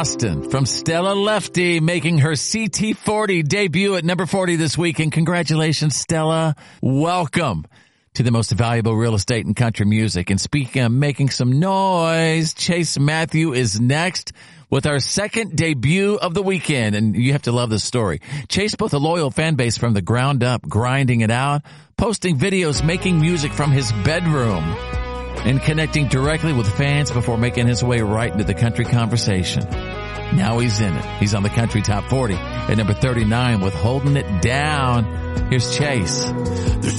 Austin from Stella Lefty making her CT40 debut at number 40 this week. And congratulations, Stella. Welcome to the most valuable real estate in country music. And speaking of making some noise, Chase Matthew is next with our second debut of the weekend. And you have to love this story. Chase built a loyal fan base from the ground up, grinding it out, posting videos, making music from his bedroom, and connecting directly with fans before making his way right into the country conversation. Now he's in it. He's on the Country Top 40 at number 39 with Holding It Down. Here's Chase.